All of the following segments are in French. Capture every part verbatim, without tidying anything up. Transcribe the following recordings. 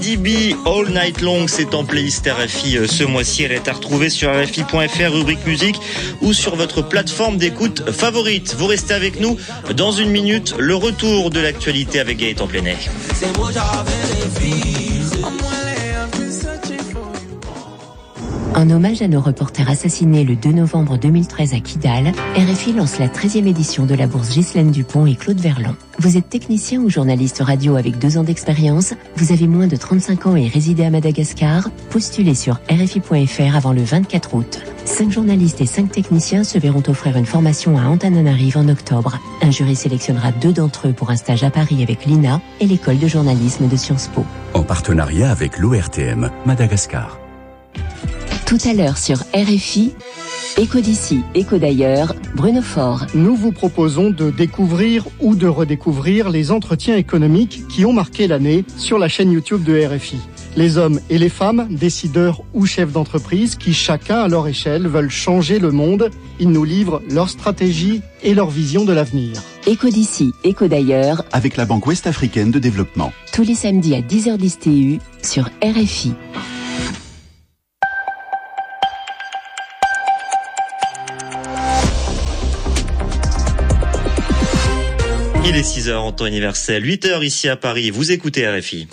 D B All Night Long, c'est en playlist R F I ce mois-ci. Elle est à retrouver sur R F I point F R, rubrique musique, ou sur votre plateforme d'écoute favorite. Vous restez avec nous dans une minute. Le retour de l'actualité avec Gaëtan Plenet. En hommage à nos reporters assassinés le deux novembre deux mille treize à Kidal, R F I lance la treizième édition de la bourse Ghislaine Dupont et Claude Verlon. Vous êtes technicien ou journaliste radio avec deux ans d'expérience, vous avez moins de trente-cinq ans et résidez à Madagascar, postulez sur R F I point F R avant le vingt-quatre août. Cinq journalistes et cinq techniciens se verront offrir une formation à Antananarive en octobre. Un jury sélectionnera deux d'entre eux pour un stage à Paris avec l'I N A et l'école de journalisme de Sciences Po. En partenariat avec l'O R T M Madagascar. Tout à l'heure sur R F I, Écho d'ici, écho d'ailleurs, Bruno Faure. Nous vous proposons de découvrir ou de redécouvrir les entretiens économiques qui ont marqué l'année sur la chaîne YouTube de R F I. Les hommes et les femmes, décideurs ou chefs d'entreprise qui, chacun à leur échelle, veulent changer le monde. Ils nous livrent leur stratégie et leur vision de l'avenir. Écho d'ici, écho d'ailleurs, avec la Banque Ouest-Africaine de Développement. Tous les samedis à dix heures dix T U sur R F I. Il est six heures en temps universel, huit heures ici à Paris. Vous écoutez R F I.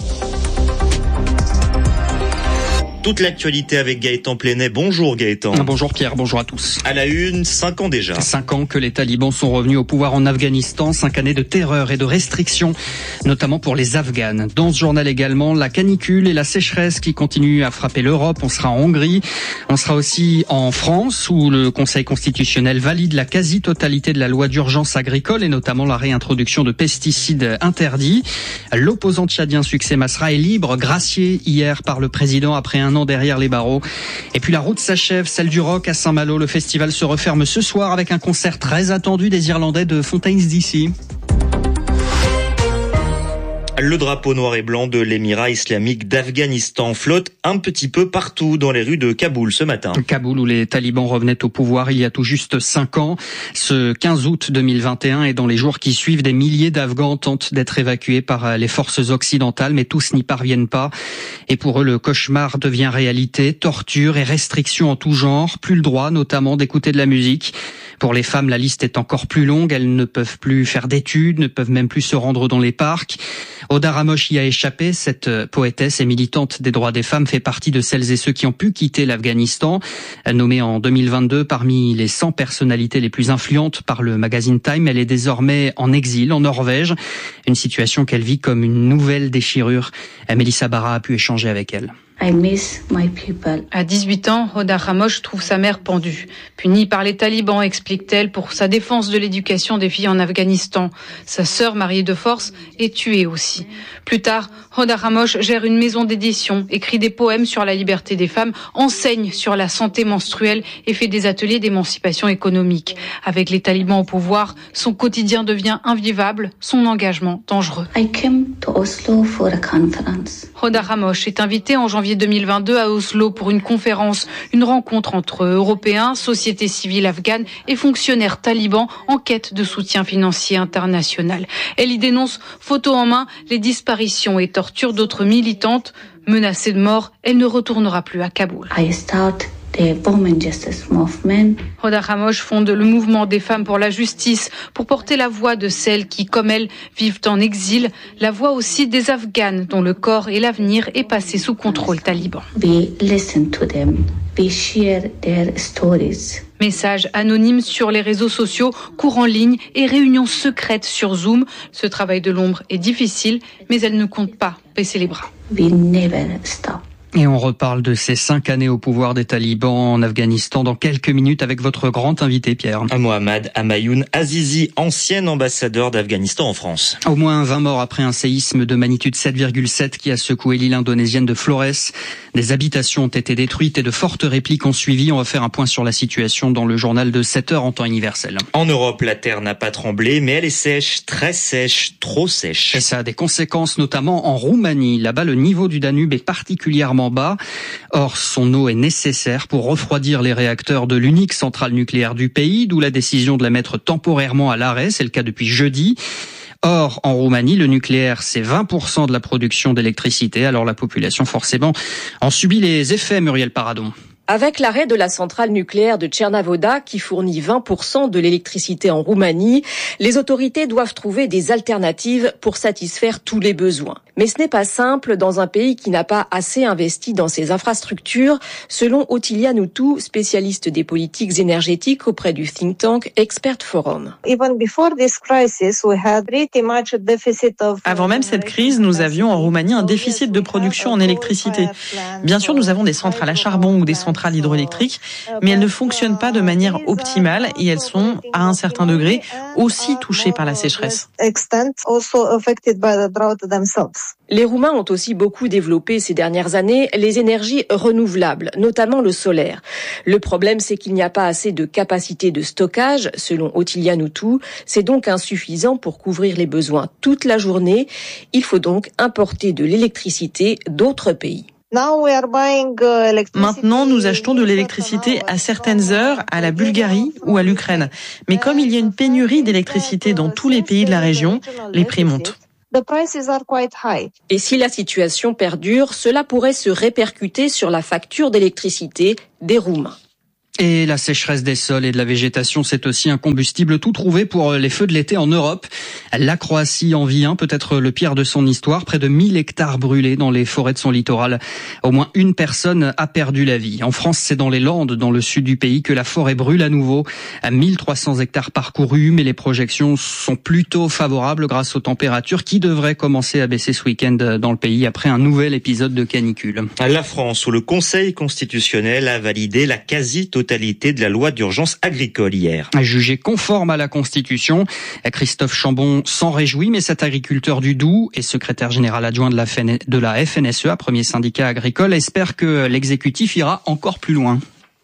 Toute l'actualité avec Gaëtan Plenet. Bonjour Gaëtan. Bonjour Pierre, bonjour à tous. À la une, cinq ans déjà. Cinq ans que les talibans sont revenus au pouvoir en Afghanistan, cinq années de terreur et de restrictions, notamment pour les Afghanes. Dans ce journal également, la canicule et la sécheresse qui continuent à frapper l'Europe. On sera en Hongrie, on sera aussi en France où le Conseil constitutionnel valide la quasi-totalité de la loi d'urgence agricole et notamment la réintroduction de pesticides interdits. L'opposant tchadien Succès Masra est libre, gracié hier par le président après un an derrière les barreaux. Et puis la route s'achève, celle du rock à Saint-Malo. Le festival se referme ce soir avec un concert très attendu des Irlandais de Fontaines D C. Le drapeau noir et blanc de l'émirat islamique d'Afghanistan flotte un petit peu partout dans les rues de Kaboul ce matin. Kaboul où les talibans revenaient au pouvoir il y a tout juste cinq ans. Ce quinze août deux mille vingt et un et dans les jours qui suivent, des milliers d'Afghans tentent d'être évacués par les forces occidentales, mais tous n'y parviennent pas. Et pour eux, le cauchemar devient réalité. Torture et restrictions en tout genre. Plus le droit, notamment, d'écouter de la musique. Pour les femmes, la liste est encore plus longue. Elles ne peuvent plus faire d'études, ne peuvent même plus se rendre dans les parcs. Oda Ramosh y a échappé. Cette poétesse et militante des droits des femmes fait partie de celles et ceux qui ont pu quitter l'Afghanistan. Nommée en deux mille vingt-deux parmi les cent personnalités les plus influentes par le magazine Time, elle est désormais en exil en Norvège. Une situation qu'elle vit comme une nouvelle déchirure. Mélissa Barra a pu échanger avec elle. I miss my people. À dix-huit ans, Oda Ramosh trouve sa mère pendue. Punie par les talibans, explique-t-elle, pour sa défense de l'éducation des filles en Afghanistan. Sa sœur, mariée de force, est tuée aussi. Plus tard, Oda Ramosh gère une maison d'édition, écrit des poèmes sur la liberté des femmes, enseigne sur la santé menstruelle et fait des ateliers d'émancipation économique. Avec les talibans au pouvoir, son quotidien devient invivable, son engagement dangereux. I came to Oslo for a conference. Oda Ramosh est invité en janvier deux mille vingt-deux à Oslo pour une conférence, une rencontre entre Européens, société civile afghane et fonctionnaires talibans en quête de soutien financier international. Elle y dénonce, photo en main, les disparitions et tortures d'autres militantes. Menacée de mort, elle ne retournera plus à Kaboul. I start the Women Justice Movement. Oda Ramosh fonde le mouvement des femmes pour la justice pour porter la voix de celles qui, comme elle, vivent en exil, la voix aussi des Afghanes dont le corps et l'avenir est passé sous contrôle taliban. We listen to them. We share their stories. Messages anonymes sur les réseaux sociaux, cours en ligne et réunions secrètes sur Zoom. Ce travail de l'ombre est difficile, mais elle ne compte pas baisser les bras. We never stop. Et on reparle de ces cinq années au pouvoir des talibans en Afghanistan dans quelques minutes avec votre grand invité, Pierre. Mohamed Hamayoun Azizi, ancien ambassadeur d'Afghanistan en France. Au moins vingt morts après un séisme de magnitude sept virgule sept qui a secoué l'île indonésienne de Flores. Des habitations ont été détruites et de fortes répliques ont suivi. On va faire un point sur la situation dans le journal de sept heures en temps universel. En Europe, la terre n'a pas tremblé, mais elle est sèche, très sèche, trop sèche. Et ça a des conséquences, notamment en Roumanie. Là-bas, le niveau du Danube est particulièrement bas. Or, son eau est nécessaire pour refroidir les réacteurs de l'unique centrale nucléaire du pays, d'où la décision de la mettre temporairement à l'arrêt. C'est le cas depuis jeudi. Or, en Roumanie, le nucléaire, c'est vingt pour cent de la production d'électricité. Alors la population, forcément, en subit les effets, Muriel Paradon. Avec l'arrêt de la centrale nucléaire de Tchernavoda, qui fournit vingt pour cent de l'électricité en Roumanie, les autorités doivent trouver des alternatives pour satisfaire tous les besoins. Mais ce n'est pas simple dans un pays qui n'a pas assez investi dans ses infrastructures, selon Otilia Nutu, spécialiste des politiques énergétiques auprès du think tank Expert Forum. Avant même cette crise, nous avions en Roumanie un déficit de production en électricité. Bien sûr, nous avons des centrales à charbon ou des centrales hydroélectriques, mais elles ne fonctionnent pas de manière optimale et elles sont, à un certain degré, aussi touchées par la sécheresse. Les Roumains ont aussi beaucoup développé ces dernières années les énergies renouvelables, notamment le solaire. Le problème, c'est qu'il n'y a pas assez de capacité de stockage, selon Otilia Nutu. C'est donc insuffisant pour couvrir les besoins toute la journée. Il faut donc importer de l'électricité d'autres pays. Maintenant, nous achetons de l'électricité à certaines heures à la Bulgarie ou à l'Ukraine. Mais comme il y a une pénurie d'électricité dans tous les pays de la région, les prix montent. Et si la situation perdure, cela pourrait se répercuter sur la facture d'électricité des Roumains. Et la sécheresse des sols et de la végétation, c'est aussi un combustible tout trouvé pour les feux de l'été en Europe. La Croatie en vit un, peut-être le pire de son histoire. Près de mille hectares brûlés dans les forêts de son littoral. Au moins une personne a perdu la vie. En France, c'est dans les Landes, dans le sud du pays, que la forêt brûle à nouveau. À mille trois cents hectares parcourus, mais les projections sont plutôt favorables grâce aux températures qui devraient commencer à baisser ce week-end dans le pays après un nouvel épisode de canicule. La France, où le Conseil constitutionnel a validé la quasi-totalité de la loi d'urgence agricole hier. Jugé conforme à la Constitution, Christophe Chambon s'en réjouit, mais cet agriculteur du Doubs et secrétaire général adjoint de la F N S E A, premier syndicat agricole, espère que l'exécutif ira encore plus loin.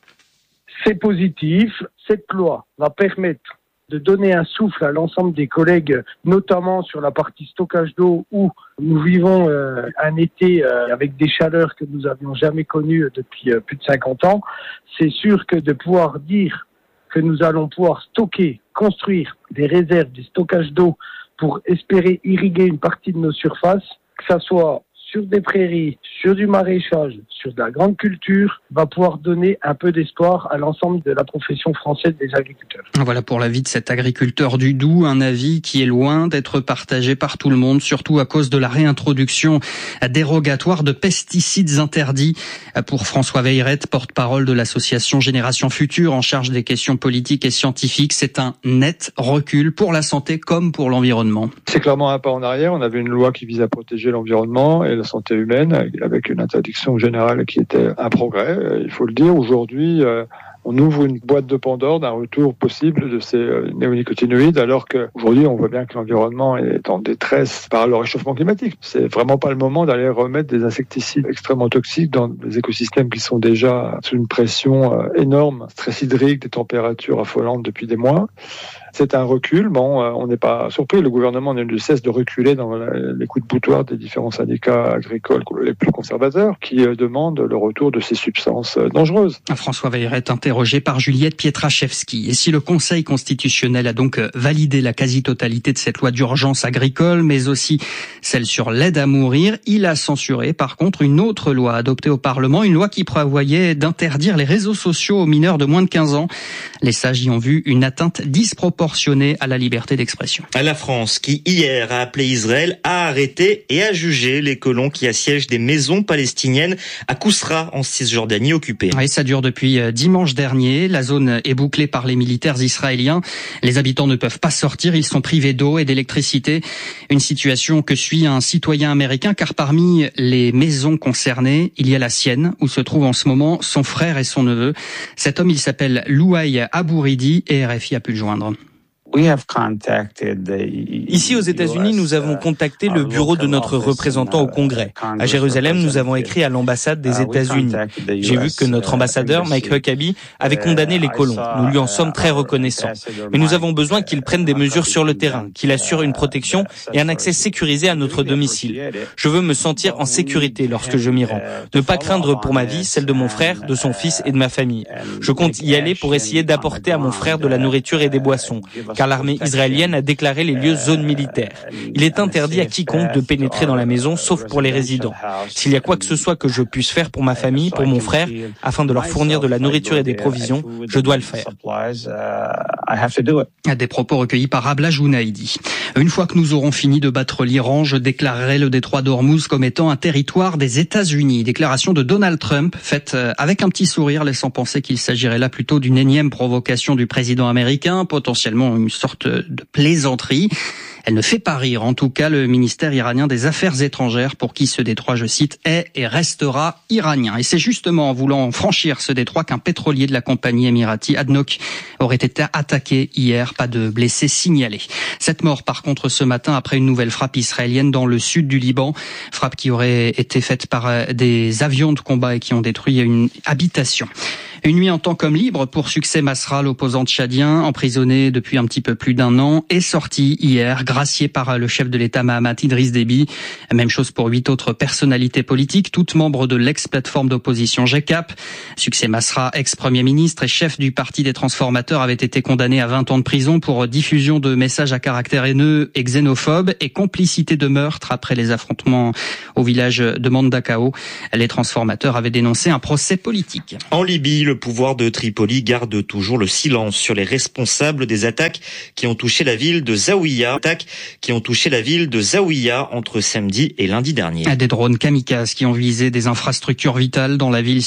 C'est positif. Cette loi va permettre de donner un souffle à l'ensemble des collègues, notamment sur la partie stockage d'eau où nous vivons euh, un été euh, avec des chaleurs que nous n'avions jamais connues depuis euh, plus de cinquante ans. C'est sûr que de pouvoir dire que nous allons pouvoir stocker, construire des réserves, des stockages d'eau pour espérer irriguer une partie de nos surfaces, que ça soit sur des prairies, sur du maraîchage, sur de la grande culture, va pouvoir donner un peu d'espoir à l'ensemble de la profession française des agriculteurs. Voilà pour l'avis de cet agriculteur du Doubs, un avis qui est loin d'être partagé par tout le monde, surtout à cause de la réintroduction dérogatoire de pesticides interdits. Pour François Veyrette, porte-parole de l'association Génération Future en charge des questions politiques et scientifiques, c'est un net recul pour la santé comme pour l'environnement. C'est clairement un pas en arrière. On avait une loi qui vise à protéger l'environnement et la santé humaine, avec une interdiction générale qui était un progrès, il faut le dire. Aujourd'hui, on ouvre une boîte de Pandore d'un retour possible de ces néonicotinoïdes, alors qu'aujourd'hui, on voit bien que l'environnement est en détresse par le réchauffement climatique. C'est vraiment pas le moment d'aller remettre des insecticides extrêmement toxiques dans des écosystèmes qui sont déjà sous une pression énorme, stress hydrique, des températures affolantes depuis des mois. C'est un recul. Bon, on n'est pas surpris. Le gouvernement ne cesse de reculer dans les coups de boutoir des différents syndicats agricoles les plus conservateurs qui demandent le retour de ces substances dangereuses. François Veyrette, interrogé par Juliette Pietraszewski. Et si le Conseil constitutionnel a donc validé la quasi-totalité de cette loi d'urgence agricole, mais aussi celle sur l'aide à mourir, il a censuré par contre une autre loi adoptée au Parlement, une loi qui prévoyait d'interdire les réseaux sociaux aux mineurs de moins de quinze ans. Les sages y ont vu une atteinte disproportionnée à la liberté d'expression. La France, qui hier a appelé Israël à arrêter et à juger les colons qui assiègent des maisons palestiniennes à Kousra en Cisjordanie occupée. Oui, ça dure depuis dimanche dernier. La zone est bouclée par les militaires israéliens. Les habitants ne peuvent pas sortir. Ils sont privés d'eau et d'électricité. Une situation que suit un citoyen américain, car parmi les maisons concernées, il y a la sienne, où se trouvent en ce moment son frère et son neveu. Cet homme, il s'appelle Louaï Abouridi et R F I a pu le joindre. Ici aux États-Unis, nous avons contacté le bureau de notre représentant au Congrès. À Jérusalem, nous avons écrit à l'ambassade des États-Unis. J'ai vu que notre ambassadeur, Mike Huckabee, avait condamné les colons. Nous lui en sommes très reconnaissants. Mais nous avons besoin qu'il prenne des mesures sur le terrain, qu'il assure une protection et un accès sécurisé à notre domicile. Je veux me sentir en sécurité lorsque je m'y rends. Ne pas craindre pour ma vie, celle de mon frère, de son fils et de ma famille. Je compte y aller pour essayer d'apporter à mon frère de la nourriture et des boissons, car car l'armée israélienne a déclaré les lieux zones militaires. Il est interdit à quiconque de pénétrer dans la maison, sauf pour les résidents. S'il y a quoi que ce soit que je puisse faire pour ma famille, pour mon frère, afin de leur fournir de la nourriture et des provisions, je dois le faire. Des propos recueillis par Rabla Jounaïdi. Une fois que nous aurons fini de battre l'Iran, je déclarerai le détroit d'Ormuz comme étant un territoire des États-Unis. Déclaration de Donald Trump, faite avec un petit sourire, laissant penser qu'il s'agirait là plutôt d'une énième provocation du président américain, potentiellement une sorte de plaisanterie. Elle ne fait pas rire, en tout cas, le ministère iranien des Affaires étrangères, pour qui ce détroit, je cite, est et restera iranien. Et c'est justement en voulant franchir ce détroit qu'un pétrolier de la compagnie émirati A D N O C aurait été attaqué hier, pas de blessés signalés. Cette mort, par contre, ce matin, après une nouvelle frappe israélienne dans le sud du Liban, frappe qui aurait été faite par des avions de combat et qui ont détruit une habitation. Une nuit en temps comme libre pour Succès Masra, l'opposant tchadien, emprisonné depuis un petit peu plus d'un an, est sorti hier, gracié par le chef de l'État Mahamat Idriss Déby. Même chose pour huit autres personnalités politiques, toutes membres de l'ex-plateforme d'opposition G C A P. Succès Masra, ex-premier ministre et chef du Parti des transformateurs, avait été condamné à vingt ans de prison pour diffusion de messages à caractère haineux et xénophobe et complicité de meurtre après les affrontements au village de Mandakao. Les transformateurs avaient dénoncé un procès politique. En Libye, le pouvoir de Tripoli garde toujours le silence sur les responsables des attaques qui ont touché la ville de Zaouïa, attaques qui ont touché la ville de Zaouïa entre samedi et lundi dernier. Des drones kamikazes qui ont visé des infrastructures vitales dans la ville